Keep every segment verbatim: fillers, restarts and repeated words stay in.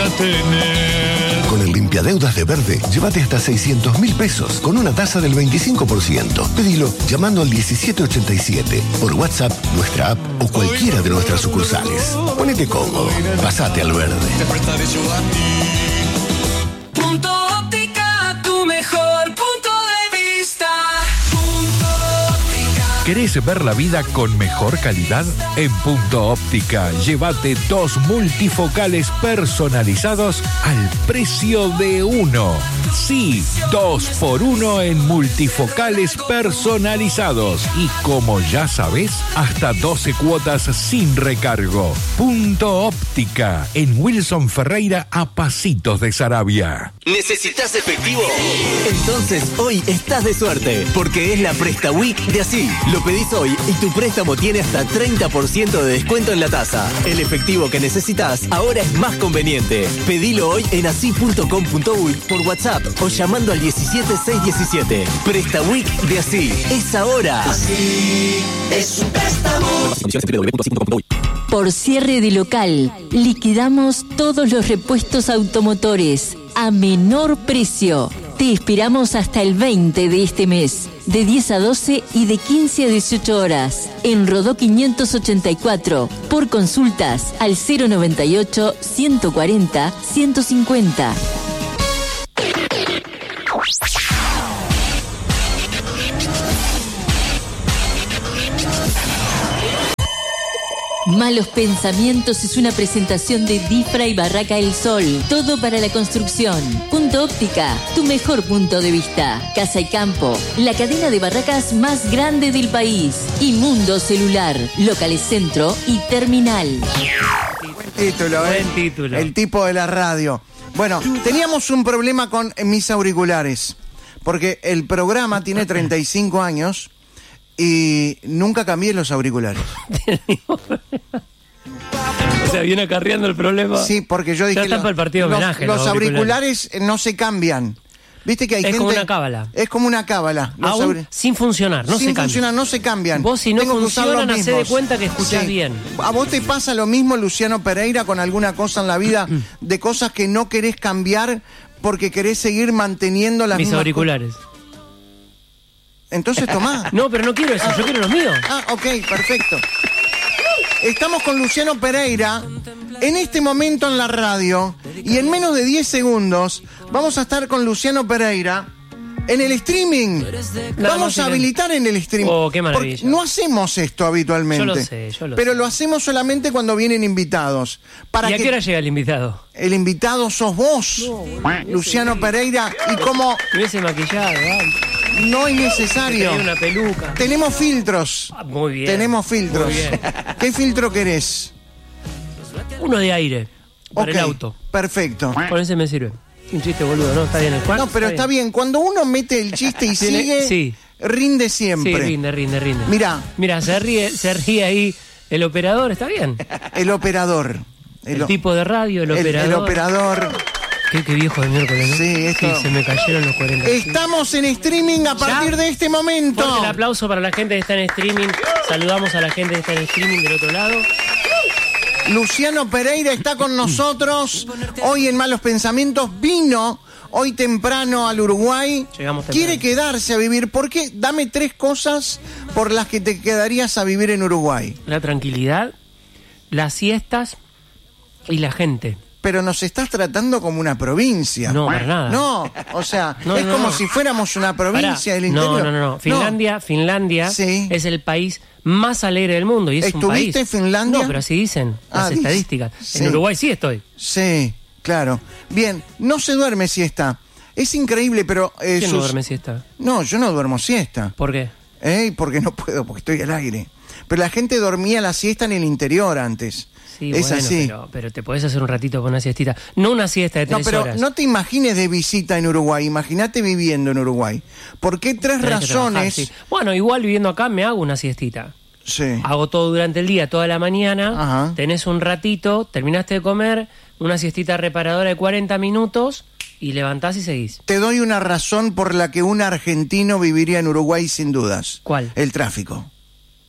para tener. Con el limpiadeudas de Verde, llévate hasta seiscientos mil pesos con una tasa del veinticinco por ciento. Pedilo llamando al diecisiete ochenta y siete, por WhatsApp, nuestra app o cualquiera de nuestras sucursales. Ponete cómodo, pasate al Verde. Punto Óptica, tu mejor punto de vista. Punto Óptica. ¿Querés ver la vida con mejor calidad? En Punto Óptica, llévate dos multifocales personalizados al precio de uno. Sí, dos por uno en multifocales personalizados. Y como ya sabés, hasta doce cuotas sin recargo. Punto Óptica, en Wilson Ferreira, a pasitos de Sarabia. ¿Necesitas efectivo? Entonces hoy estás de suerte, porque es la Presta Week de Así. Lo pedís hoy y tu préstamo tiene hasta treinta por ciento de descuento en la tasa. El efectivo que necesitas ahora es más conveniente. Pedilo hoy en así punto com punto uy por WhatsApp o llamando al diecisiete seiscientos diecisiete. Presta Week de Así. Es ahora. Así es un préstamo. Por cierre de local, liquidamos todos los repuestos automotores a menor precio. Te esperamos hasta el veinte de este mes, de diez a doce y de quince a dieciocho horas, en Rodó quinientos ochenta y cuatro. Por consultas al cero noventa y ocho, ciento cuarenta, ciento cincuenta. Malos Pensamientos es una presentación de Difra y Barraca El Sol. Todo para la construcción. Punto Óptica, tu mejor punto de vista. Casa y Campo, la cadena de barracas más grande del país. Y Mundo Celular, locales centro y terminal. Buen título, ¿eh? Buen título. El tipo de la radio. Bueno, teníamos un problema con mis auriculares, porque el programa tiene treinta y cinco años y nunca cambié los auriculares. O sea, viene acarreando el problema. Sí, porque yo dije... Ya está para el partido de los, homenaje. Los, los auriculares. auriculares no se cambian. Viste que hay es gente... como una cábala. Es como una cábala. Los Aún aur... sin funcionar, no sin se cambian. funcionar, no se cambian. Vos si no Tengo funcionan, hacé de cuenta que escuchás sí. bien. ¿A vos te pasa lo mismo, Luciano Pereira, con alguna cosa en la vida, de cosas que no querés cambiar porque querés seguir manteniendo las Mis mismas auriculares. Co- Entonces tomá. No, pero no quiero eso, yo quiero los míos. Ah, ok, perfecto. Estamos con Luciano Pereira en este momento en la radio y en menos de diez segundos vamos a estar con Luciano Pereira en el streaming. Nada Vamos a habilitar en el streaming. Oh, qué maravilla. Porque no hacemos esto habitualmente. Yo lo sé, yo lo Pero sé. lo hacemos solamente cuando vienen invitados. Para ¿Y a que qué hora llega el invitado? el invitado sos vos, No, Luciano Pereira, y como Me hubiese maquillado, ¿vale? no es necesario. Tenía una peluca. Tenemos filtros. Ah, muy bien. Tenemos filtros. Muy bien. ¿Qué filtro querés? Uno de aire. Para Ok, el auto. Perfecto. Con ese me sirve. Un chiste boludo, ¿no? Está bien el cuarto. No, pero está bien. Cuando uno mete el chiste y Tiene- sigue, sí. rinde siempre. Sí, rinde, rinde, rinde. Mirá, Mira, se ríe, se ríe ahí el operador, está bien. el operador. El, o- tipo de radio, el, el- operador. el operador. Qué, qué viejo de miércoles, ¿no? Sí, esto- se me cayeron los cuarenta. Estamos en streaming a partir de este momento. Fuerte el aplauso para la gente que está en streaming. Saludamos a la gente que está en streaming del otro lado. Luciano Pereira está con nosotros. Hoy en Malos Pensamientos vino hoy temprano al Uruguay. Llegamos temprano. Quiere quedarse a vivir. ¿Por qué? Dame tres cosas por las que te quedarías a vivir en Uruguay. La tranquilidad, las siestas y la gente. Pero nos estás tratando como una provincia. No, para nada. No, o sea, No, es no, como no. si fuéramos una provincia Pará. del No, interior. no, no, no. Finlandia, Finlandia Sí. es el país más alegre del mundo y es un país. ¿Estuviste en Finlandia? No, pero así dicen Ah, las dice- estadísticas. sí. En Uruguay sí estoy. Sí, claro. Bien, no se duerme siesta. Es increíble, pero... eh, ¿Quién no sus- duerme siesta? No, yo no duermo siesta. ¿Por qué? ¿Eh? Porque no puedo, porque estoy al aire. Pero la gente dormía la siesta en el interior antes. Sí, es bueno, así. Pero, pero te podés hacer un ratito con una siestita. No una siesta de No, tres pero horas. no te imagines de visita en Uruguay, imagínate viviendo en Uruguay. ¿Por qué tres Tenés que razones? trabajar, sí. Bueno, igual viviendo acá me hago una siestita. Sí. Hago todo durante el día, toda la mañana. Ajá. Tenés un ratito, terminaste de comer, una siestita reparadora de cuarenta minutos y levantás y seguís. Te doy una razón por la que un argentino viviría en Uruguay sin dudas. ¿Cuál? El tráfico.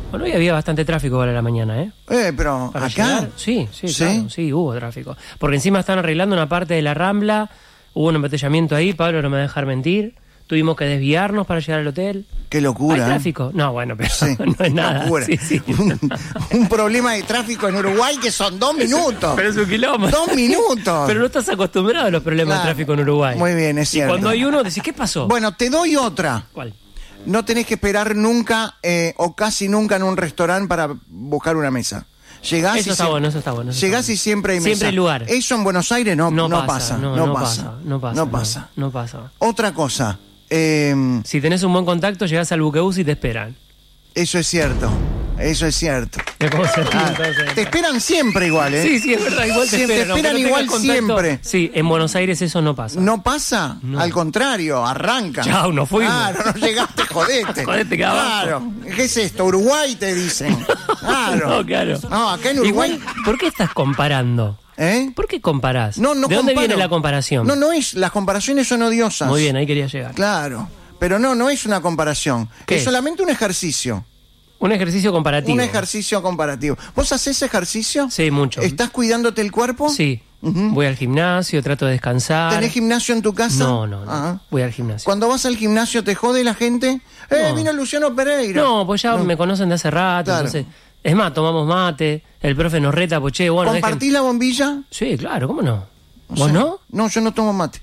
Bueno, hoy había bastante tráfico para la mañana, ¿eh? Eh, pero Para acá. llegar. Sí, sí, ¿Sí? claro, sí, hubo tráfico. Porque encima están arreglando una parte de la Rambla, hubo un embotellamiento ahí, Pablo no me va a dejar mentir. Tuvimos que desviarnos para llegar al hotel. Qué locura. ¿Hay ¿eh? tráfico? No, bueno, pero Sí, no es nada. locura. Sí, sí. Un, un problema de tráfico en Uruguay que son dos minutos. Pero es un kilómetro. Dos minutos. Pero no estás acostumbrado a los problemas Claro. de tráfico en Uruguay. Muy bien, es Y cierto. cuando hay uno, decís, ¿qué pasó? Bueno, te doy otra. ¿Cuál? No tenés que esperar nunca eh, o casi nunca en un restaurante para buscar una mesa. Llegás Eso y está sie- bueno, eso está bueno. eso Llegás está y bueno. siempre hay mesa. Siempre hay lugar. Eso en Buenos Aires no, no, No, pasa, no, no, no pasa, pasa, no pasa, no no. pasa. No pasa. Otra cosa, eh, Si tenés un buen contacto, llegás al buquebús y te esperan. eso es cierto, eso es cierto. ¿Ves cómo se ríe, Ah, entonces? te esperan siempre igual, ¿eh? Sí, sí, es verdad, igual te Siempre esperan. te esperan aunque no igual tengas contacto. siempre. Sí, en Buenos Aires eso no pasa. ¿No pasa? No. Al contrario, arranca. Chau, nos fuimos. Claro, no llegaste, jodete. Jodete, queda Claro. ¿Qué es esto? Uruguay te dicen. Claro. No, claro. No, acá en Uruguay. Igual, ¿por qué estás comparando? ¿Eh? ¿Por qué comparás? No, no ¿De dónde comparo. viene la comparación? No, no es. Las comparaciones son odiosas. Muy bien, ahí quería llegar. Claro. Pero no, no es una comparación. ¿Qué Es es? solamente un ejercicio. Un ejercicio comparativo. Un ejercicio comparativo. ¿Vos hacés ejercicio? Sí, mucho. ¿Estás cuidándote el cuerpo? Sí. Ujú. Voy al gimnasio, trato de descansar. ¿Tenés gimnasio en tu casa? No, no, no. Ajá. Voy al gimnasio. Cuando vas al gimnasio, ¿te jode la gente? ¡Eh, No. vino Luciano Pereira! No, pues ya No. me conocen de hace rato. Claro. Entonces, es más, tomamos mate, el profe nos reta, pues che, bueno, ¿Compartís dejen- la bombilla? Sí, claro, ¿cómo no? O ¿Vos sea, no? No, yo no tomo mate.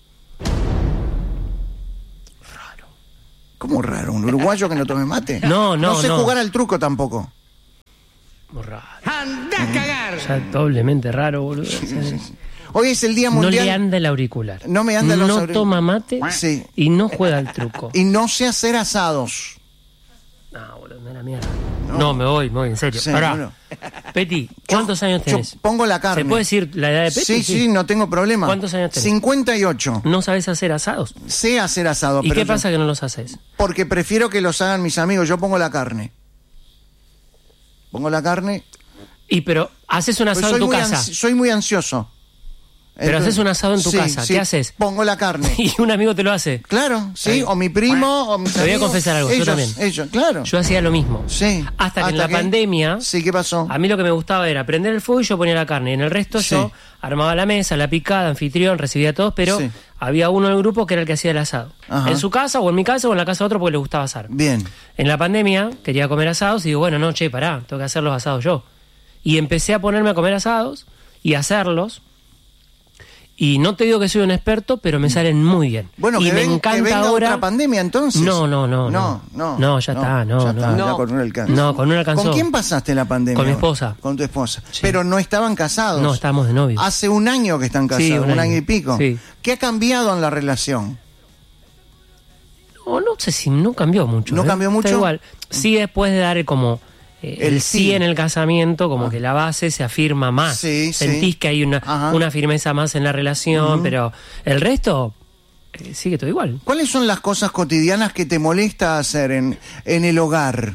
Raro. ¿Cómo raro? ¿Un uruguayo que no tome mate? No, no, No sé no. jugar al truco tampoco. Muy raro. ¡Anda a cagar! Ya doblemente raro, boludo. O sea, Hoy es el Día no Mundial. le anda el auricular. No me anda los No auric- toma mate Sí. y no juega al truco. Y no sé hacer asados. No, boludo, me da mierda. No, me voy, me voy, en serio. Sí, Pará. bueno. Peti, ¿cuántos Yo- años yo tenés? pongo la carne. ¿Se puede decir la edad de Peti? Sí, sí, no tengo problema. ¿Cuántos años tenés? cincuenta y ocho. ¿No sabes hacer asados? Sé hacer asado, ¿Y pero qué yo- pasa que no los haces? porque prefiero que los hagan mis amigos. Yo pongo la carne. Pongo la carne. Y pero haces un Pues asado soy, en tu muy casa. ansi- soy muy ansioso. Pero haces un asado en tu Sí, casa. sí, ¿Qué haces? Pongo la carne. Y un amigo te lo hace. Claro, sí, Ahí. o mi primo, o mis Te voy a amigos. confesar algo, yo ellos, también. Ellos, claro. Yo hacía lo mismo. Sí. Hasta que en la pandemia, Sí, ¿qué pasó? a mí lo que me gustaba era prender el fuego y yo ponía la carne. Y en el resto Sí. yo armaba la mesa, la picada, anfitrión, recibía a todos, pero Sí. había uno en el grupo que era el que hacía el asado. Ajá. En su casa o en mi casa o en la casa de otro porque le gustaba asar. Bien. En la pandemia quería comer asados y digo, bueno, no, che, pará, tengo que hacer los asados yo. Y empecé a ponerme a comer asados y a hacerlos. Y no te digo que soy un experto, pero me salen muy bien. Bueno, y que, me ven- que encanta venga ahora. otra pandemia entonces. No, no, no, No, no. no. No, ya está, no, ya no. está, No. ya con una alcanza. No, con una alcanzó. ¿Con quién pasaste la pandemia? Con mi esposa. Con tu esposa. Sí. Pero no estaban casados. No, estábamos de novios. Hace un año que están casados, Sí, un, un año. año. y pico. Sí. ¿Qué ha cambiado en la relación? No, no sé si no cambió mucho. ¿No ¿eh? cambió mucho? Está igual. Sí, después de dar el como eh, El el, sí. sí. en el casamiento, como que la base se afirma más. Sí, Sentís sí. que hay una, Ajá. una firmeza más en la relación, Ujú. pero el resto eh, sigue todo igual. ¿Cuáles son las cosas cotidianas que te molesta hacer en, en el hogar?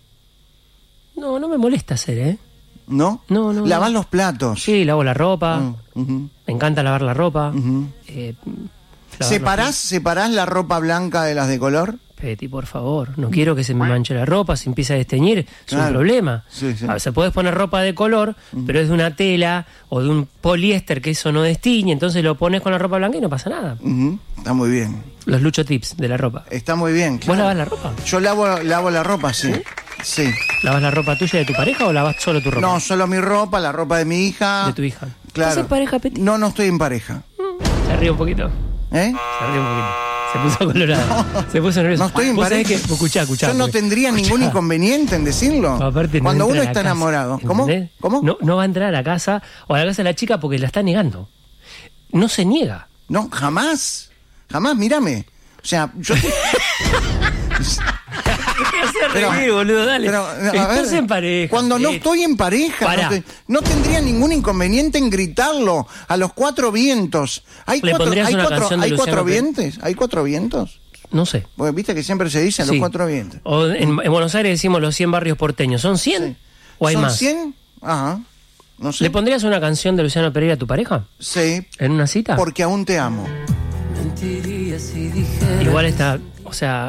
No, no me molesta hacer, ¿eh? ¿No? No, no, Lavar no. los platos. Sí, lavo la ropa. Mm, ujú. Me encanta lavar la ropa. Ujú. eh, lavar ¿Separás, los- ¿Separás la ropa blanca de las de color? Peti, por favor, no quiero que se me manche la ropa, se empieza a desteñir, es Claro. un problema. Sí, sí. A ver, se puede poner ropa de color, pero es de una tela o de un poliéster que eso no destiñe, entonces lo pones con la ropa blanca y no pasa nada. Ujú. Está muy bien. Los lucho tips de la ropa. Está muy bien. ¿Vos claro. lavas la ropa? Yo lavo, lavo la ropa, sí. Sí. ¿Lavas la ropa tuya de tu pareja o lavas solo tu ropa? No, solo mi ropa, la ropa de mi hija. De tu hija. Claro. ¿Estás en pareja, Peti? No, no estoy en pareja. Se ríe un poquito. ¿Eh? Se ríe un poquito. Se puso colorado. Se puso nervioso. No estoy en ¿Vos sabés pareja. que- escuchá, escuchá. Yo no porque- tendría escuchá. ningún inconveniente en decirlo. Aparte, no Cuando entra uno a la está casa, enamorado. ¿Cómo? ¿entendés? ¿Cómo? No, no va a entrar a la casa o a la casa de la chica porque la está negando. No se niega. No, jamás. Jamás, mírame. O sea, yo. Pero- Reír, boludo, dale. Pero, a Estás ver, en pareja. Cuando no eh. estoy en pareja, Pará. no, te- no tendría ningún inconveniente en gritarlo a los cuatro vientos. ¿Hay ¿Le cuatro, pondrías hay una cuatro, canción de hay cuatro Luciano Pereira? vientos? ¿Hay cuatro vientos? No sé. Porque viste que siempre se dice a los Sí. cuatro vientos. O en, en Buenos Aires decimos los cien barrios porteños. ¿Son cien? Sí. ¿O hay ¿Son más? cien? Ajá. No sé. ¿Le pondrías una canción de Luciano Pereira a tu pareja? Sí, ¿En una cita? porque aún te amo. Igual está, o sea, está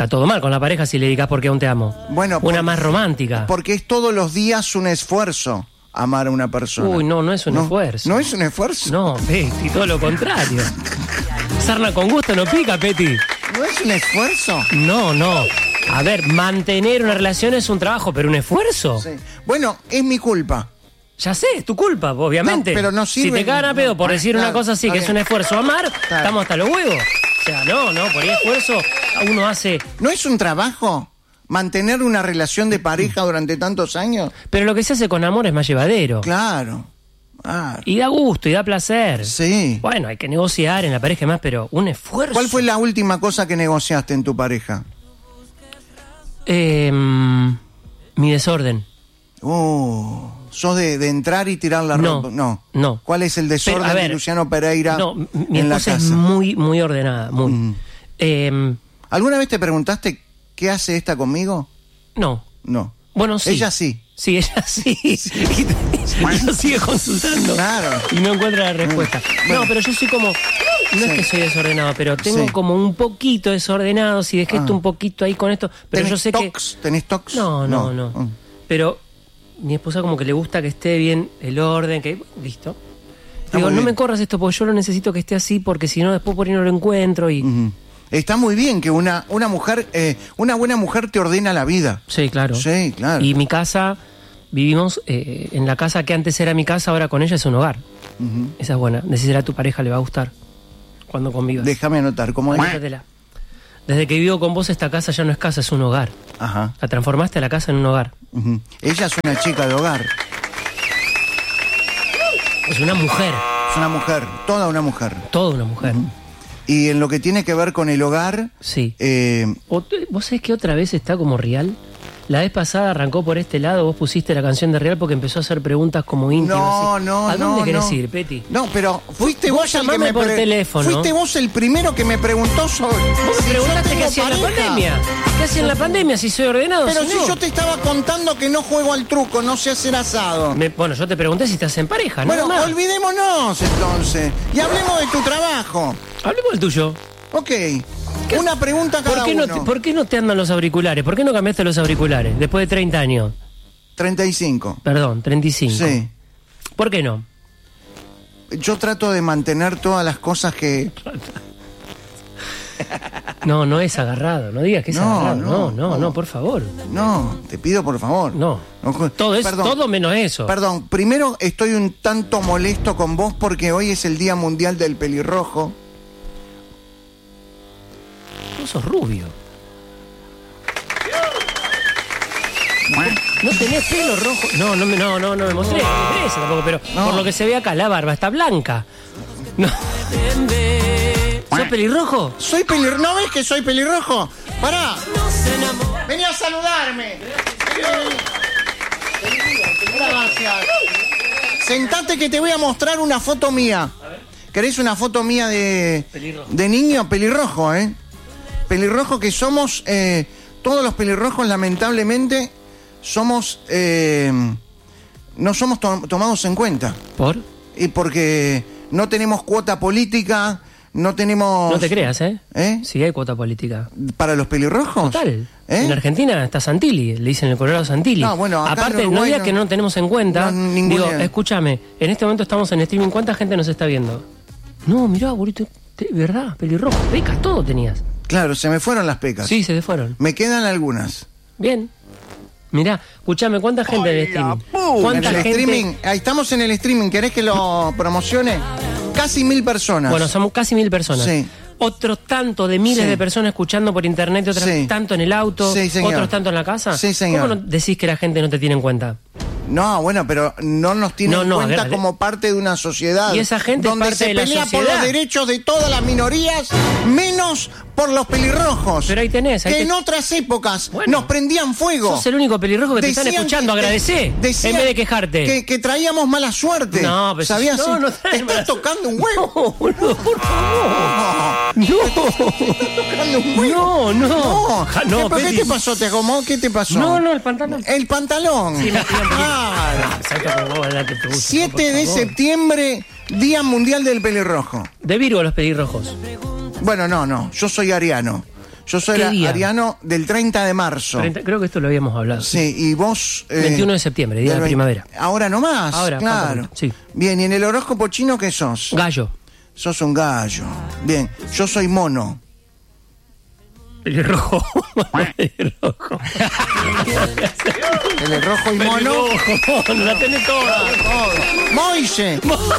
está todo mal con la pareja si le dedicas porque aún te amo. Bueno, una por- más romántica. Porque es todos los días un esfuerzo amar a una persona. Uy, no, no es un esfuerzo. ¿No es un esfuerzo? No, Peti, todo lo contrario. Sarna con gusto no pica, Peti. ¿No es un esfuerzo? No, no. A ver, mantener una relación es un trabajo, pero un esfuerzo. Sí. Bueno, es mi culpa. Ya sé, es tu culpa, obviamente. No, pero no sirve. Si te cagan a pedo por No, decir claro, una cosa así, está que es bien. un esfuerzo amar, Claro. estamos hasta los huevos. O sea, no, no, por ahí esfuerzo uno hace... ¿No es un trabajo mantener una relación de pareja durante tantos años? Pero lo que se hace con amor es más llevadero. Claro. Ah, Y da gusto, y da placer. sí. Bueno, hay que negociar en la pareja y más, pero un esfuerzo. ¿Cuál fue la última cosa que negociaste en tu pareja? Eh, mm, mi desorden. Oh, ¿sos de, de entrar y tirar la No, ropa? No. no. ¿Cuál es el desorden Pero, a ver, de Luciano Pereira No, m- mi en la esposa casa? es muy, muy ordenada, muy. Mm. Eh, ¿Alguna vez te preguntaste qué hace esta conmigo? no. No. Bueno, sí. Ella sí. Sí, ella sí. Y lo sigue consultando. Claro. Y no encuentra la respuesta. Bueno. No, pero yo soy como... No Sí. es que soy desordenado, pero tengo Sí. como un poquito desordenado. Si dejé Ah. esto un poquito ahí con esto. Pero ¿Tenés yo sé tocs? que... ¿Tenés tocs? No, no, no. Mm. Pero mi esposa como que le gusta que esté bien el orden, que... Listo. Está Digo, muy no bien. me corras esto porque yo lo necesito que esté así porque si no después por ahí no lo encuentro y... Ujú. Está muy bien que una, una mujer, eh, una buena mujer te ordena la vida. Sí, claro. Sí, claro. Y mi casa, vivimos eh, en la casa que antes era mi casa, ahora con ella es un hogar. Ujú. Esa es buena. Decísela a tu pareja, le va a gustar cuando convivas. Déjame anotar, ¿cómo es? Anótatela. Desde que vivo con vos, esta casa ya no es casa, es un hogar. Ajá. La transformaste a la casa en un hogar. Ujú. Ella es una chica de hogar. Es una mujer, Es una mujer, toda una mujer. toda una mujer. Y en lo que tiene que ver con el hogar, Sí. eh, O- ¿Vos sabés que otra vez está como Real? La vez pasada arrancó por este lado, vos pusiste la canción de Real porque empezó a hacer preguntas como íntimas. no, así. no, ¿A dónde no, querés no. ir, Peti? No, pero fuiste Vos vos, el que llamame me por teléfono. Fuiste vos el primero que me preguntó sobre. Vos si me yo preguntaste qué tengo hacía en la pareja. pandemia. ¿Qué hacía en la pandemia? Si soy ordenado, Pero si si no. yo te estaba contando que no juego al truco, no sé hacer asado. Me- bueno, yo te pregunté si estás en pareja, Bueno, nada más. olvidémonos entonces. Y hablemos de tu trabajo. Hablemos del tuyo. Ok. Una pregunta cada ¿Por qué, no uno. te, ¿Por qué no te andan los auriculares? ¿Por qué no cambiaste los auriculares después de treinta años? treinta y cinco. Perdón, treinta y cinco. Sí. ¿Por qué no? Yo trato de mantener todas las cosas que... No, no es agarrado. No digas que es No, agarrado. no, No, no, no, no. por favor. No, te pido por favor. No. ju- Todo es Perdón. todo menos eso. Perdón, primero estoy un tanto molesto con vos porque hoy es el Día Mundial del Pelirrojo. Vos sos rubio. No tenés pelo rojo. No, no, me- no, no, no me mostré. No me interesa tampoco, pero No. por lo que se ve acá, la barba está blanca. No. ¿Sos pelirrojo? Soy pelirrojo. ¿No ves que soy pelirrojo? Pará. Vení a saludarme. Gracias. Sentate que te voy a mostrar una foto mía. ¿Querés una foto mía de, de niño pelirrojo, eh? Pelirrojo que somos, eh, todos los pelirrojos lamentablemente somos, eh, no somos to- tomados en cuenta. ¿Por? Y porque no tenemos cuota política, no tenemos... No te creas, ¿eh? ¿Eh? Sí, hay cuota política. ¿Para los pelirrojos? Total. ¿Eh? En Argentina está Santilli, le dicen el Colorado Santilli. No, bueno, acá aparte, en no Uruguay digas no- que no tenemos en cuenta. no, ningún Digo, día. escúchame, en este momento estamos en streaming, ¿cuánta gente nos está viendo? No, mirá, abuelito, te- ¿verdad? Pelirrojo, pecas, todo tenías. Claro, se me fueron las pecas. Sí, se te fueron. Me quedan algunas. Bien. Mirá, escúchame, ¿cuánta gente en el streaming? En ¿Cuánta el gente? streaming, ahí estamos en el streaming, ¿querés que lo promocione? Casi mil personas. Bueno, somos casi mil personas. Sí. Otros tanto de miles Sí. de personas escuchando por internet, otras Sí. tanto en el auto, Sí, señor. otros tanto en la casa. Sí, señor. ¿Cómo no decís que la gente no te tiene en cuenta? No, bueno, pero no nos tiene No, en no, cuenta agrade- como parte de una sociedad. Y esa gente es donde parte se de la pelea por sociedad. los derechos de todas las minorías, menos por los pelirrojos. Pero ahí tenés, ahí que te- en otras épocas Bueno. nos prendían fuego. Sos el único pelirrojo que te están Decían escuchando, que- agradecé, decían en vez de quejarte. Que, que traíamos mala suerte. No, pero ¿Sabías? no, no Te traes estás mala suerte. tocando un huevo. No, boludo, por favor. No. Tocando un huevo. No, no. No, Ja, no, ¿Pero ¿qué Peti. te pasó? ¿Te acomodó? ¿Qué te pasó? No, no, el pantalón. El pantalón. Sí, me pidan Claro. Exacto, como vos, la que te gusta, siete de por favor. septiembre, Día Mundial del Pelirrojo. De Virgo los pelirrojos. Bueno, no, no, yo soy ariano. Yo soy ¿Qué a- día? ariano del treinta de marzo. treinta creo que esto lo habíamos hablado. Sí, y vos... eh, veintiuno de septiembre, día de del la veinte primavera. Ahora nomás, Ahora, claro. falta poco, sí. Bien, ¿y en el horóscopo chino qué sos? Gallo. Sos un gallo. Bien, yo soy mono. Pelirrojo. Pelirrojo. El rojo y mono. Pelirrojo, no la tenés toda. Todo. Moise.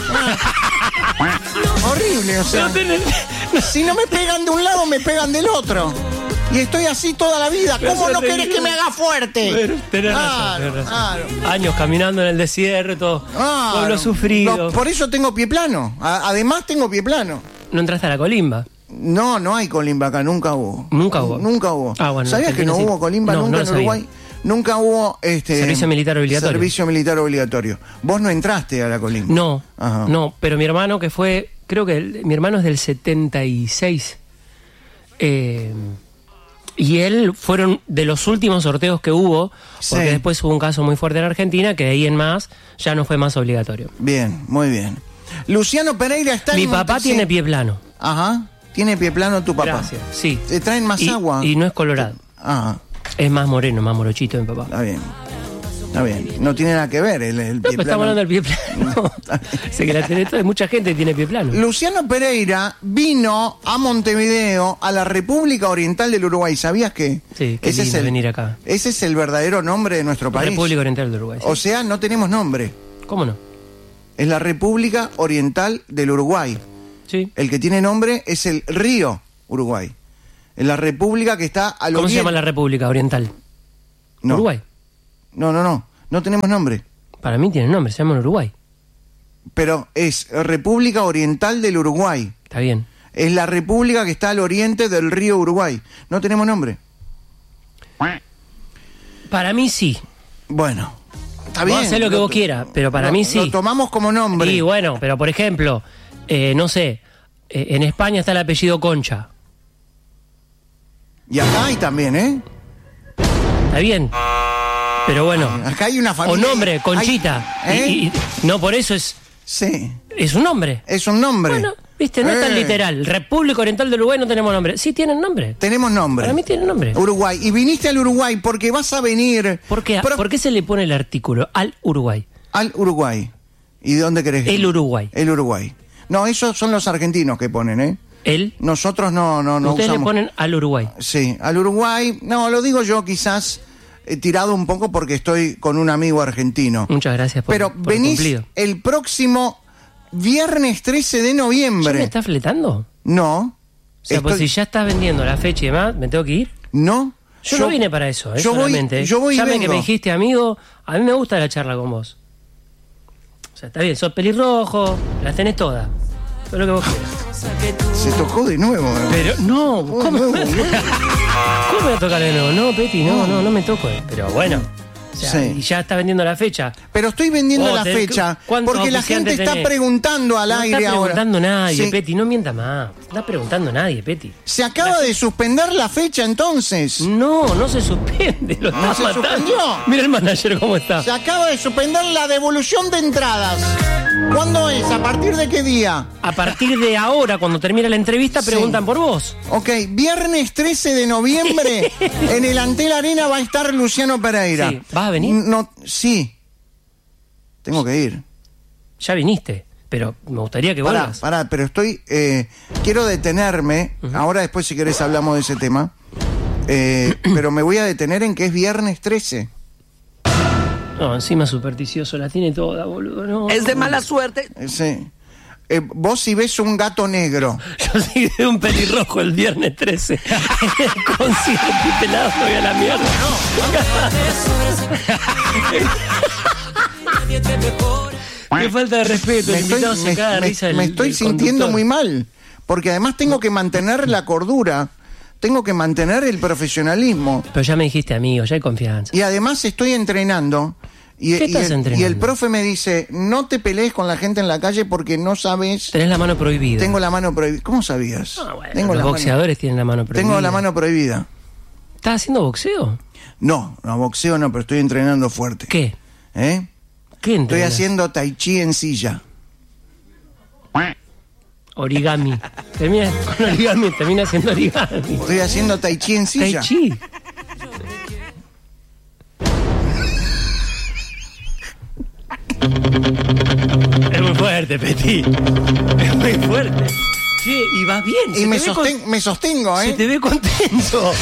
Horrible, o sea. No tenés- Si no me pegan de un lado, me pegan del otro. Y estoy así toda la vida. Pero ¿Cómo eso no te querés digo. que me haga fuerte? Pero tenés razón, Claro, tenés razón. claro. Años caminando en el desierto, Claro. pueblo sufrido. No, por eso tengo pie plano. A- además tengo pie plano. No entraste a la colimba. No, no hay colimba acá, nunca hubo. Nunca hubo. Nunca hubo. Ah, bueno, ¿Sabías en que no Argentina hubo sí. colimba No, nunca no lo en sabía. Uruguay? Nunca hubo este Servicio militar obligatorio. Servicio militar obligatorio. Vos no entraste a la colimba. No, Ajá. no, pero mi hermano que fue, creo que el- mi hermano es del setenta y seis. Eh, y él fueron de los últimos sorteos que hubo, porque Sí. después hubo un caso muy fuerte en Argentina, que de ahí en más ya no fue más obligatorio. Bien, muy bien. Luciano Pereira está Mi en papá Monte- tiene sí. pie plano. Ajá. Tiene pie plano tu papá. Gracias. Sí. ¿Te traen más Y- agua? Y no es colorado. Ajá. Es más moreno, más morochito mi papá. Está bien. Está bien. No tiene nada que ver el, el No, pie pero estamos plano. hablando del pie plano. Se que la tenés toda, hay mucha gente que tiene pie plano. Luciano Pereira vino a Montevideo, a la República Oriental del Uruguay. ¿Sabías que? Sí, qué lindo venir acá. Ese es el verdadero nombre de nuestro país. República Oriental del Uruguay. sí. O sea, no tenemos nombre. ¿Cómo no? Es la República Oriental del Uruguay. Sí. El que tiene nombre es el río Uruguay. Es la república que está al ¿Cómo se oriente. llama la República Oriental? No. Uruguay. No, no, no. No tenemos nombre. Para mí tiene nombre, se llama Uruguay. Pero es República Oriental del Uruguay. Está bien. Es la república que está al oriente del río Uruguay. No tenemos nombre. Para mí sí. Bueno. Está Vos bien. hacés lo que vos quieras, pero para lo- mí sí. Lo tomamos como nombre. Y bueno, pero por ejemplo, eh, no sé, eh, en España está el apellido Concha. Y acá hay también, ¿eh? Está bien. Pero bueno. Acá hay una O familia. nombre, Conchita. Hay- ¿Eh? Y- y- no, por eso es, Sí. es un nombre. Es un nombre. Bueno, viste, no es tan Eh. literal. República Oriental del Uruguay no tenemos nombre. Sí tienen nombre. Tenemos nombre. Para mí tienen nombre. Uruguay. Y viniste al Uruguay porque vas a venir. ¿Por qué, Pro- ¿Por qué se le pone el artículo al Uruguay? Al Uruguay. ¿Y de dónde querés ir? El Uruguay. El Uruguay. No, esos son los argentinos que ponen, ¿eh? El. Nosotros no, no, no Ustedes le usamos. ponen al Uruguay. Sí, al Uruguay. No, lo digo yo quizás he tirado un poco porque estoy con un amigo argentino. Muchas gracias por, Pero por el venís cumplido. el próximo viernes trece de ¿Ya noviembre. me estás fletando? No. O sea, pues si Estoy- ya estás vendiendo la fecha y demás, ¿me tengo que ir? No. Yo, no vine para eso, ¿eh? yo voy- solamente. ¿eh? yo voy y Ya me que vengo. me dijiste, amigo, a mí me gusta la charla con vos. O sea, está bien, sos pelirrojo, las tenés todas. Todo lo que vos quieras. Se tocó de nuevo. ¿eh? Pero, no, Oh, ¿cómo, nuevo, nuevo. ¿cómo voy a tocar de nuevo? No, Peti, no, no, no me toco. Pero bueno, o sea, Sí. y ya está vendiendo la fecha. Pero estoy vendiendo Oh, la te- fecha ¿cuántos porque la gente auspiciantes está tenés? preguntando al No aire está ahora. preguntando nadie, Sí. Peti, no mienta más. No está preguntando nadie, Peti. Se acaba de suspender la fecha entonces. No, no se suspende, lo No está se matando. suspendió. Mira el manager cómo está. Se acaba de suspender la devolución de entradas. ¿Cuándo es? ¿A partir de qué día? A partir de ahora, cuando termina la entrevista, Sí. preguntan por vos. Ok, viernes trece de noviembre en el Antel Arena va a estar Luciano Pereira. Sí. ¿Vas a venir? No, sí. Tengo que ir. Ya viniste, pero me gustaría que Pará, vuelvas. pará, pero estoy... eh, quiero detenerme. Ahora después si querés hablamos de ese tema. Eh, pero me voy a detener en que es viernes trece. No, encima supersticioso, la tiene toda, boludo. No. Es de mala suerte. Eh, sí. Eh, vos si ves un gato negro... Yo soy de un pelirrojo el viernes trece. En el concierto y pelado me voy a la mierda. Qué falta de respeto. me El estoy, invitado se me- caga de me- risa del- me estoy del sintiendo conductor. muy mal, porque además tengo que mantener la cordura, tengo que mantener el profesionalismo, Pero ya me dijiste, amigo, ya hay confianza. y además estoy entrenando. Y, ¿Qué y estás el, entrenando? y el profe me dice, no te pelees con la gente en la calle porque no sabes, Tenés la mano prohibida. tengo la mano prohibida. ¿Cómo sabías? Ah, bueno, tengo, los la mano, boxeadores tienen la mano prohibida. tengo la mano prohibida. ¿Estás haciendo boxeo? No, no boxeo no, pero estoy entrenando fuerte. ¿Qué? ¿Eh? ¿Qué Estoy entrenas? haciendo tai chi en silla. Origami. Termina con origami, termina haciendo origami. Estoy haciendo tai chi en silla. Tai chi. Es muy fuerte, Petit. Es muy fuerte. Sí, y vas bien. Y me, sosten con... me sostengo, ¿eh? Se te ve contento.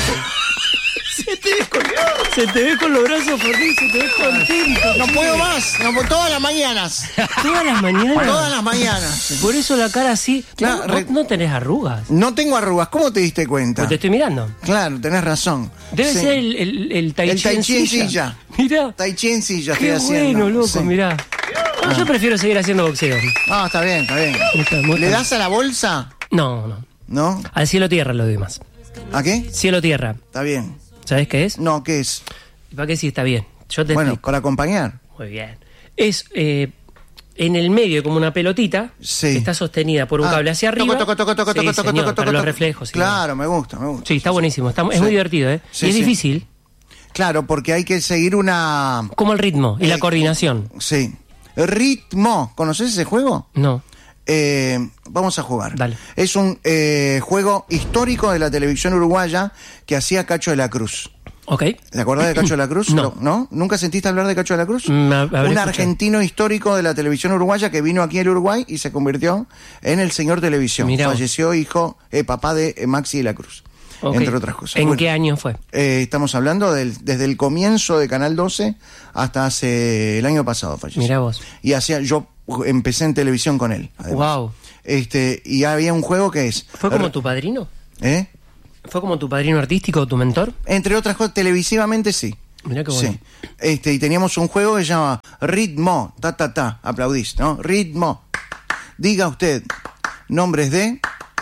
Se te ve con, se te ve con los brazos fornidos, se te ve contento. No puedo más, no, todas las mañanas. ¿Todas las mañanas? Todas las mañanas. Por eso la cara así. Claro, no, re... no tenés arrugas. No tengo arrugas, ¿cómo te diste cuenta? Pues te estoy mirando. Claro, tenés razón. Debe sí. ser el, el, el tai chi, el tai chi en silla. silla. Mirá. Tai chi en silla Qué estoy bueno, haciendo. loco, sí. mirá. No, ah. Yo prefiero seguir haciendo boxeo. Ah, está bien, está bien. Está, ¿Le bien. das a la bolsa? No, no. ¿No? Al cielo-tierra lo doy más. ¿A qué? Cielo-tierra. Está bien. ¿Sabés qué es? No, ¿qué es? ¿Para qué sí está bien? Yo te bueno, explico. para acompañar. Muy bien. Es eh, en el medio como una pelotita. Sí. Que está sostenida por un ah, cable hacia arriba. Toco, toco, toco, toco, sí, toco, señor, toco, para toco, los toco. reflejos. Sí, claro, me gusta, me gusta. Sí, está buenísimo. Está, es sí. muy divertido, ¿eh? Sí, y es sí. difícil. Claro, porque hay que seguir una... Como el ritmo y eh, la coordinación. Sí. Ritmo. ¿Conoces ese juego? No. Eh, vamos a jugar. Dale. Es un eh, juego histórico de la televisión uruguaya que hacía Cacho de la Cruz. Ok. ¿Te acordás de Cacho de la Cruz? No. ¿No? ¿Nunca sentiste hablar de Cacho de la Cruz? Mm, a- habré un escuchado. argentino histórico de la televisión uruguaya que vino aquí al Uruguay y se convirtió en el señor televisión. Mirá vos. Falleció hijo, eh, papá de eh, Maxi de la Cruz. Ok. Entre otras cosas. ¿En Bueno, qué año fue? eh, estamos hablando del, desde el comienzo de Canal doce hasta hace el año pasado falleció. Mirá vos. Y hacía, yo empecé en televisión con él. además. Wow. Este, y había un juego que es... ¿Fue como tu padrino? ¿Eh? ¿Fue como tu padrino artístico o tu mentor? Entre otras cosas, televisivamente sí. Mirá qué bueno. Sí. Este, y teníamos un juego que se llama Ritmo, ta ta ta, aplaudís, ¿no? Ritmo. Diga usted nombres de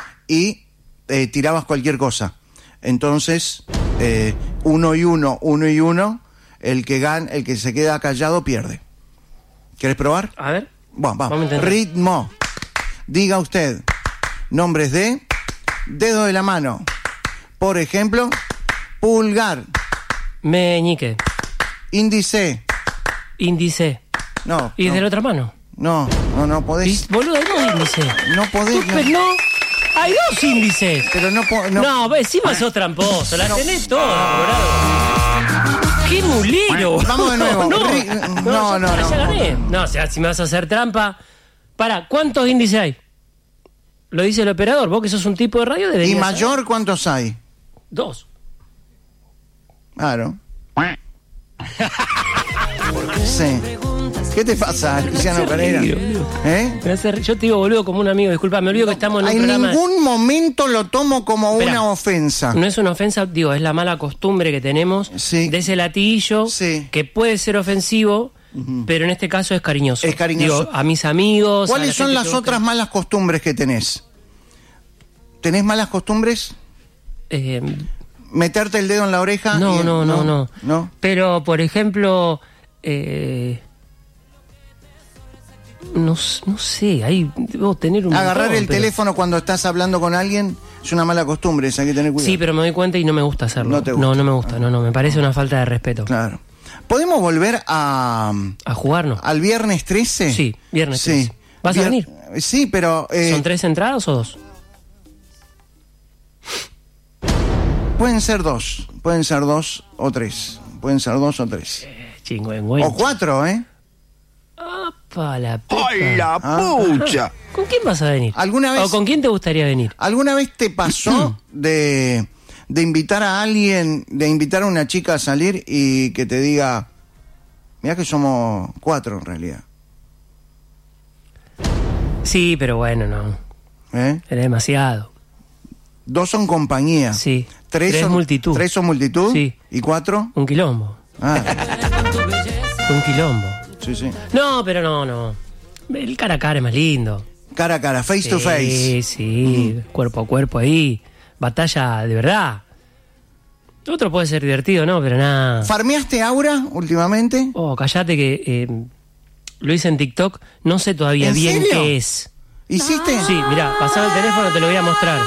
y eh, tirabas cualquier cosa. Entonces, eh, uno y uno, uno y uno, el que gana, el que se queda callado pierde. ¿Querés probar? A ver. Bueno, Vamos a vamos. intentar. Ritmo. Diga usted nombres de dedo de la mano. Por ejemplo, pulgar, Meñique. índice. Índice. No. ¿Y no, de la otra mano? No, no, no Y, podés. boludo, hay dos índices. No podés. Pero No, no. Hay dos índices. pero no po- No, no. encima sos tramposo. La tenés toda, Colorado. ¡Qué mulero! Vamos de nuevo. No, Ri- no, no, ya, no, ya no. gané. No, o sea, si me vas a hacer trampa. Para, ¿cuántos índices hay? Lo dice el operador. Vos que sos un tipo de radio deberías ¿Y saber. mayor cuántos hay? Dos. Claro. Sí. ¿Qué te pasa, Luciano Pereira? ¿Eh? Me hace re- Yo te digo, boludo, como un amigo. Disculpa, me olvido que estamos en un En programa. ningún momento lo tomo como Esperá. una ofensa. No es una ofensa, digo, es la mala costumbre que tenemos Sí. de ese latillo Sí. que puede ser ofensivo, pero en este caso es cariñoso. Es cariñoso. Digo, a mis amigos. a ¿Cuáles la son gente las que busca- otras malas costumbres que tenés? ¿Tenés malas costumbres? Eh, ¿Meterte el dedo en la oreja? no, y- no, no, no, ¿No? Pero, por ejemplo, eh, no, s- no sé, ahí debo tener un. Agarrar montón, el pero- teléfono cuando estás hablando con alguien es una mala costumbre, esa hay que tener cuidado. Sí, pero me doy cuenta y no me gusta hacerlo. No te gusta. No, no me gusta, no, no, me parece una falta de respeto. Claro. ¿Podemos volver a A jugar, no. al viernes trece? Sí, viernes Sí. trece. ¿Vas a Vier- venir? Sí, pero... eh, ¿Son tres entradas o dos? pueden ser dos. Pueden ser dos o tres. Pueden ser dos o tres. Chingüengüencha. O cuatro, ¿eh? ¡Apa, la pepa! ¡Ay, la pucha! ¿Con quién vas a venir? ¿Alguna vez- ¿O con quién te gustaría venir? ¿Alguna vez te pasó de, de invitar a alguien, de invitar a una chica a salir y que te diga, mirá que somos cuatro en realidad? Sí, pero bueno, no. ¿Eh? Era demasiado. Dos son compañía. Sí. Tres, Tres son multitud. Tres son multitud. Sí. ¿Y cuatro? Un quilombo. Ah, Un quilombo. sí, sí. No, pero no, no. El cara a cara es más lindo. Cara a cara, face to Sí, face. sí. Cuerpo a cuerpo ahí. Batalla de verdad. Otro puede ser divertido, ¿no? Pero nada. ¿Farmeaste Aura últimamente? Oh, callate que eh, lo hice en TikTok. No sé todavía ¿En bien serio? qué es. ¿Hiciste? Sí, mirá, pasame el teléfono, te lo voy a mostrar.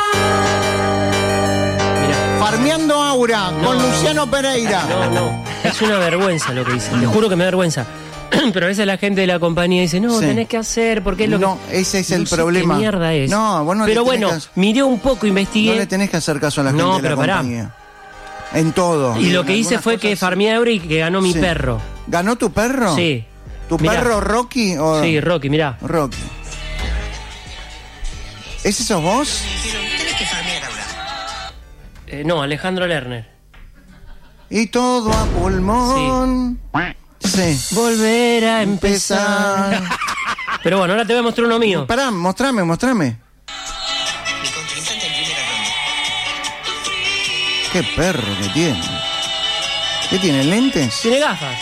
Mirá. Farmeando Aura No. con Luciano Pereira. No, no. Es una vergüenza lo que hice. Te juro que me da vergüenza. Pero a veces la gente de la compañía dice, no, Sí. tenés que hacer, porque es lo No, que... ese es el No sé problema. ¿Qué mierda es? No, vos no le Pero tenés bueno, que- miré un poco, No investigué. le tenés que hacer caso a la gente No, de la pero pará. compañía. En todo. Y lo En que hice algunas fue cosas que sí. farmeé a Euro y que ganó mi Sí. perro. ¿Ganó tu perro? Sí. ¿Tu Mirá. perro Rocky o Sí, Rocky, mirá. Rocky? ¿Ese sos vos? Eh, no, Alejandro Lerner. Y todo a pulmón. Sí. Volver a empezar. Empezar. Pero bueno, ahora te voy a mostrar uno mío. Pará, mostrame, mostrame. Qué perro que tiene. ¿Qué tiene? ¿Lentes? Tiene gafas.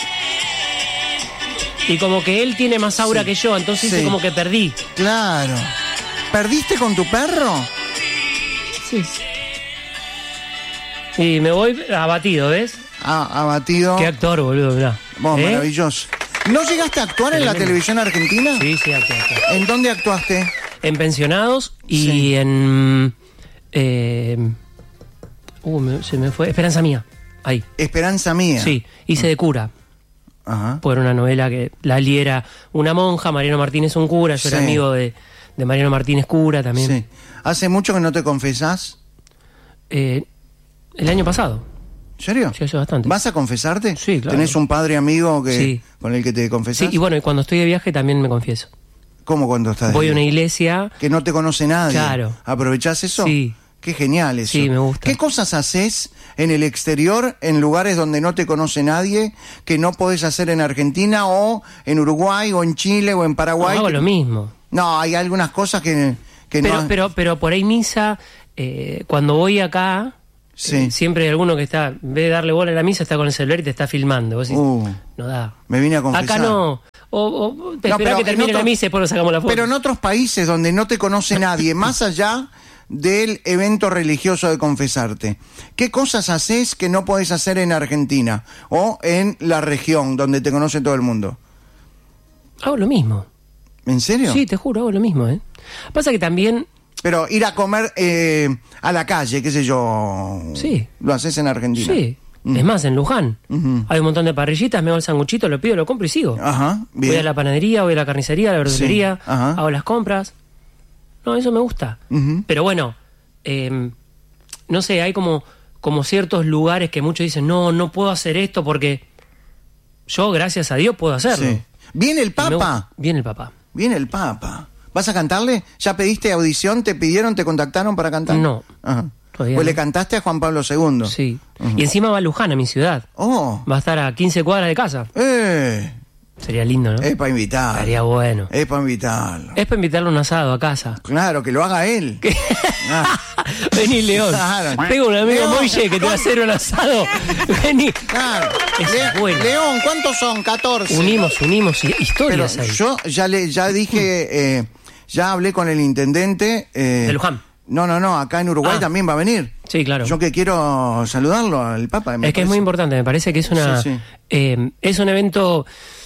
Y como que él tiene más aura Sí. que yo, entonces Sí. hice como que perdí. Claro. ¿Perdiste con tu perro? Sí. Y me voy abatido, ¿ves? Ah, abatido. Qué actor, boludo, mirá. Vos, ¿Eh? maravilloso. ¿No llegaste a actuar en la Tremendo. televisión argentina? Sí, sí, actor, actor. ¿En dónde actuaste? En Pensionados y Sí. en... eh, uh, me- se me fue. Esperanza Mía. Ahí. Esperanza mía. Sí, hice de cura. Ajá. Por una novela que Lali era una monja, Mariano Martínez un cura, yo era Sí. amigo de, de Mariano Martínez cura también. Sí. ¿Hace mucho que no te confesás? Eh, el año pasado. ¿En serio? Sí, hace bastante. ¿Vas a confesarte? Sí, claro. ¿Tenés un padre amigo que Sí. con el que te Sí, confesás? y bueno, y cuando estoy de viaje también me confieso. ¿Cómo cuando estás? de Voy a una viaje? iglesia. Que no te conoce nadie. Claro. ¿Aprovechás eso? Sí. Qué genial eso. Sí, me gusta. ¿Qué cosas haces en el exterior, en lugares donde no te conoce nadie, que no podés hacer en Argentina o en Uruguay o en Chile o en No, Paraguay? hago que- lo mismo. No, hay algunas cosas que, que Pero, no... pero, pero por ahí misa, eh, cuando voy acá, Sí. eh, siempre hay alguno que está, en vez de darle bola a la misa, está con el celular y te está filmando. Vos decís, Uh, no da. me vine a confesar. Acá no. O, o te No, esperás pero que en termine otro- la misa y después nos sacamos la foto. Pero en otros países donde no te conoce nadie, más allá del evento religioso de confesarte, ¿qué cosas haces que no podés hacer en Argentina o en la región donde te conoce todo el mundo? Hago lo mismo. ¿En serio? Sí, te juro, hago lo mismo, ¿eh? Pasa que también, Pero ir a comer eh, a la calle, qué sé yo. Sí. Lo haces en Argentina. sí. Mm. Es más, en Luján. Ujú. Hay un montón de parrillitas, me hago el sanguchito, lo pido, lo compro y sigo. Ajá, bien. Voy a la panadería, voy a la carnicería, a la verdulería, Sí, ajá. hago las compras. No, eso me gusta. Ujú. Pero bueno, eh, no sé, hay como, como ciertos lugares que muchos dicen, no, no puedo hacer esto porque yo, gracias a Dios, puedo hacerlo. Sí. Viene el Y me Papa. gu- Viene el Papa. Viene el Papa. ¿Vas a cantarle? ¿Ya pediste audición? ¿Te pidieron, te contactaron para cantar? No. Ajá. Todavía Pues no. le cantaste a Juan Pablo segundo. Sí. Ujú. Y encima va a Luján, a mi ciudad. Oh. Va a estar a quince cuadras de casa. Eh. Sería lindo, ¿no? Es para invitar. Estaría bueno. Es para invitarlo. Es para invitarle un asado a casa. Claro, que lo haga él. Ah, Vení, León. Claro. Tengo un amigo León. Moille que te va a hacer un asado. Vení. claro. Es Le- bueno. León, ¿cuántos son? catorce. Unimos, unimos hi- Pero historias ahí. yo ya le ya dije, eh, ya hablé con el intendente. eh, De Luján. No, no, no, acá en Uruguay Ah. también va a venir. Sí, claro. Yo que quiero saludarlo al Papa. me Es que es muy parece. importante, me parece que es una Sí, sí. eh, es un evento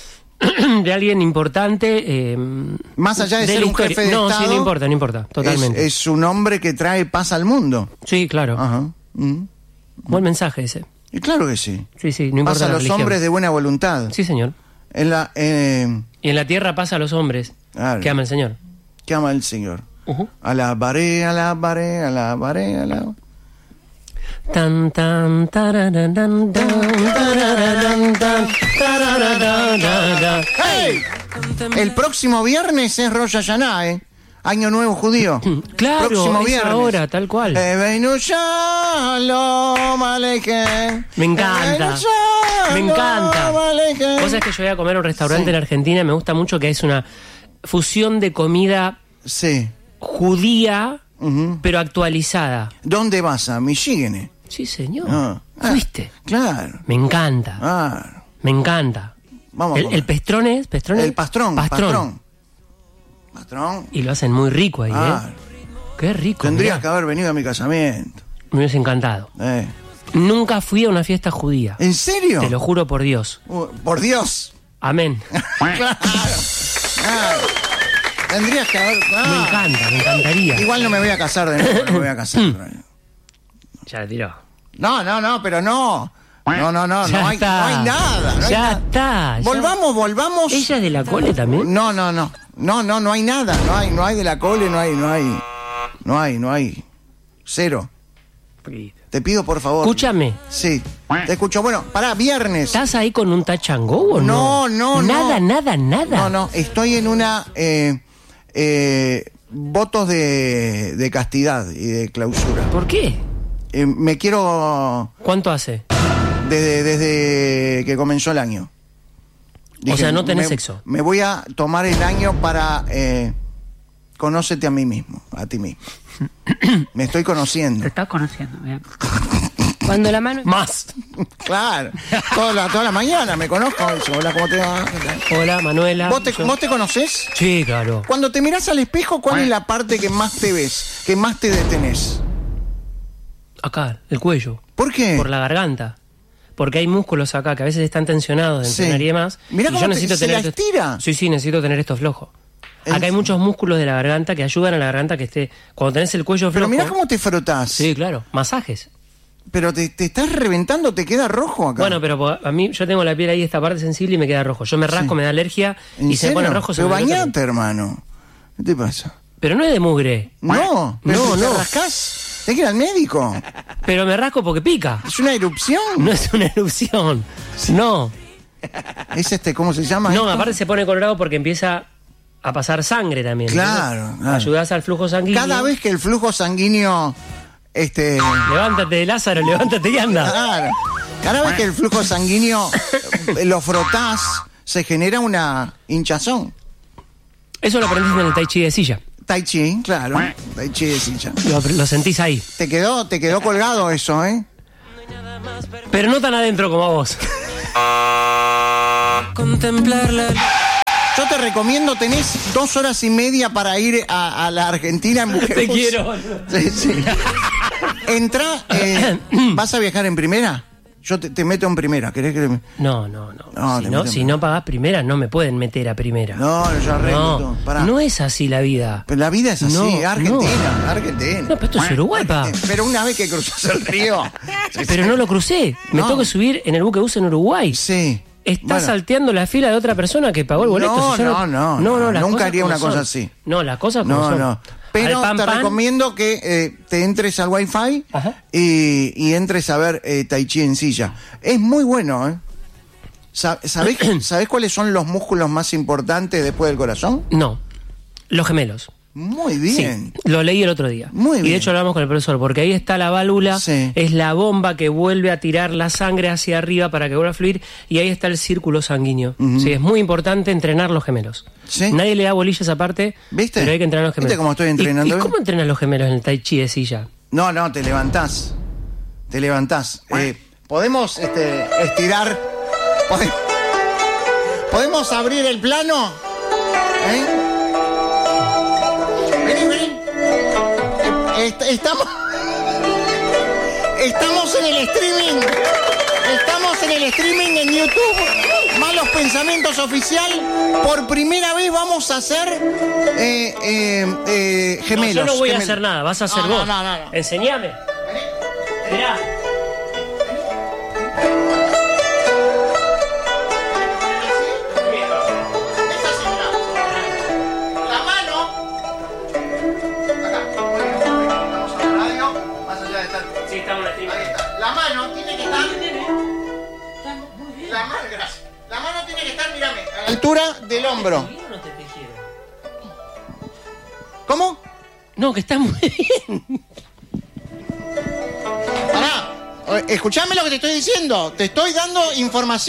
de alguien importante. eh, Más allá de ser la un historia. jefe de no, Estado, sí, no importa, no importa, totalmente. Es, es un hombre que trae paz al mundo. Sí, claro. Ajá. Mm. Buen mensaje ese. Y claro que sí. Sí, sí, no importa Pasa a la los religión. hombres de buena voluntad. Sí, señor. En la, eh, Y en la tierra pasa a los hombres Claro. que ama el Señor. que ama el Señor. Ujú. Alabaré, alabaré, alabaré, alabaré. Tan, tan, tararán, tan, tararán, tan, tararán, tararán. ¡Hey! El próximo viernes es Rosh Hashanah, ¿eh? Año Nuevo Judío. Claro, próximo es viernes. ahora, tal cual. Ebeinu Shalom Aleichem. Me encanta. Ebeinu Shalom Me encanta. Aleichem. Vos sabés que yo voy a comer a un restaurante Sí. en Argentina, me gusta mucho que es una fusión de comida Sí. judía, Ujú. pero actualizada. ¿Dónde vas? ¿A Michigan? Sí, señor. Ah. ¿Fuiste? Claro. Me encanta. Ah. Me encanta. Vamos a El, comer. el pestrón es, pestrón es? El pastrón. Pastrón. Pastrón. Pastrón. Y lo hacen muy rico ahí, Ah. ¿eh? Qué rico. Tendrías mirá. que haber venido a mi casamiento. Me hubiese encantado. Eh. Nunca fui a una fiesta judía. ¿En serio? Te lo juro por Dios. Uh, por Dios. Amén. Claro. Claro. Tendrías que haber. Me Ah. encanta, me encantaría. Igual no me voy a casar de nuevo, no me voy a casar. Ya le tiró. No, no, no, pero no. No, no, no, Ya no hay, está. no hay nada. No hay Ya nada. está. ya- Volvamos, volvamos. ¿Ella es de la cole también? No, no, no. No, no, no hay nada. No hay, no hay de la cole, no hay, no hay. No hay, no hay. Cero. Te pido, por favor. Escúchame. Sí, te escucho. Bueno, pará, viernes. ¿Estás ahí con un touch and go o no? No, no, Nada, no. nada, nada. No, no, estoy en una eh, eh, votos de, de castidad y de clausura. ¿Por qué? Eh, me quiero ¿Cuánto hace? desde, desde que comenzó el año. O sea, no tenés me, sexo. Me voy a tomar el año para eh, conócete a mí mismo, a ti mismo. Me estoy conociendo. Te estás conociendo, bien. Cuando la mano... Más. Claro, toda la, toda la mañana me conozco. Hola, ¿cómo te va? Hola, Manuela. ¿Vos te, Yo- ¿Vos te conocés? Sí, claro. Cuando te mirás al espejo, ¿cuál es la parte que más te ves, que más te detenés? Acá, el cuello. ¿Por qué? Por la garganta. Porque hay músculos acá que a veces están tensionados de Sí. entrenar y demás. Mirá y cómo yo te- necesito se tener la esto- estira. Sí, sí, necesito tener esto flojo. En- Acá hay muchos músculos de la garganta que ayudan a la garganta que esté. Cuando tenés el cuello Pero flojo. mirá cómo te frotás. Sí, claro. Masajes. Pero te, te estás reventando, te queda rojo acá. Bueno, pero po- a mí yo tengo la piel ahí, esta parte sensible y me queda rojo. Yo me rasco, Sí. me da alergia ¿En y se me serio? pone rojo. Se Pero me nota. bañate, hermano. ¿Qué te pasa? Pero no es de mugre. No, pero No, si no. te rascás, tenés que ir al médico. Pero me rasco porque pica. ¿Es una erupción? No es una erupción. No. ¿Es este, cómo se llama? No, esto? aparte se pone colorado porque empieza a pasar sangre también. Claro, ¿entendés? claro. Ayudás al flujo sanguíneo. Cada vez que el flujo sanguíneo... Este... Levántate de Lázaro, levántate y anda. Claro. Cada vez que el flujo sanguíneo eh, lo frotás, se genera una hinchazón. Eso lo aprendiste en el Tai Chi de silla. Tai Chi, claro. Tai Chi de silla. Lo, lo sentís ahí. Te quedó, te quedó colgado eso, ¿eh? Pero no tan adentro como a vos. Contemplarla. Yo te recomiendo, tenés dos horas y media para ir a, a la Argentina en Buquebus. Te quiero. Sí, sí. Entra, eh, ¿vas a viajar en primera? Yo te, te meto en primera, ¿querés que te... No, no, no. No, si te no, meten- si no pagás primera, no me pueden meter a primera. No, yo arreglo no, todo. Pará. no es así la vida. Pero la vida es así, No, Argentina, Argentina. No, pero esto es Uruguay, pa. Pero una vez que cruzas el río... Pero no lo crucé. Me No. tengo que subir en el buquebús en Uruguay. Sí. Estás Bueno. salteando la fila de otra persona que pagó el boleto. No, Si yo no, no, no, las nunca cosas haría como una cosa son. así. No, las cosas como No, son. no. Pero Al pan, te pan, recomiendo que eh, te entres al Wi-Fi Ajá. y, y entres a ver eh, Tai Chi en silla. Es muy bueno, ¿eh? Sa- ¿Sabés, ¿Sabés cuáles son los músculos más importantes después del corazón? No, los gemelos. Muy bien. Sí, lo leí el otro día. Muy Y bien. de hecho hablamos con el profesor, porque ahí está la válvula, Sí. es la bomba que vuelve a tirar la sangre hacia arriba para que vuelva a fluir, y ahí está el círculo sanguíneo. Sí, es muy importante entrenar los gemelos. Sí. Nadie le da bolillas aparte, ¿Viste? pero hay que entrenar los gemelos. ¿Viste cómo estoy ¿Y- entrenando ¿Y, bien? cómo entrenas los gemelos en el Tai Chi de silla? No, no, te levantás. Te levantás. Eh, Podemos este, estirar. Pode- ¿Podemos abrir el plano? ¿Eh? Vení, vení. Est- estamos. Estamos en el streaming. Estamos en el streaming en YouTube. Malos Pensamientos Oficial. Por primera vez vamos a hacer eh, eh, eh, gemelos. No, yo no voy a gemelos. hacer nada, vas a hacer No, no, vos. no, no, no. Enseñame. Mirá. Es así, mirá. La mano. Acá. Estamos en la radio. Más allá de estar. Sí, estamos en el Ahí está. La mano tiene que estar. La mano, gracias. La mano tiene que estar, mírame, a la altura del hombro. ¿Cómo? No, que está muy bien. Pará. Escuchame lo que te estoy diciendo. Te estoy dando información.